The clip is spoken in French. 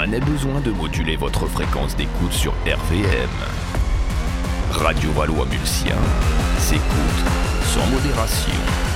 ait besoin de moduler votre fréquence d'écoute sur RVM. Radio Valois-Mulsien s'écoute sans modération.